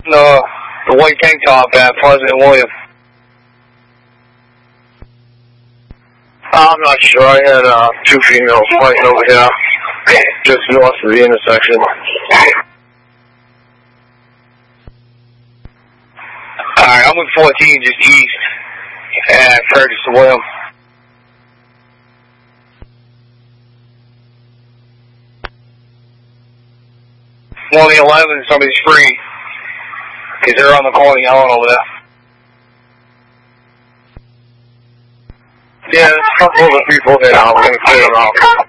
the white tank top at President William. I'm not sure. I had 2 females fighting over here, just north of the intersection. Alright, I'm with 14 just east at Ferguson William. 111, somebody's free. Because they're on the corner yelling over there. Yeah, there's a couple of people there now. We're going to clear them out.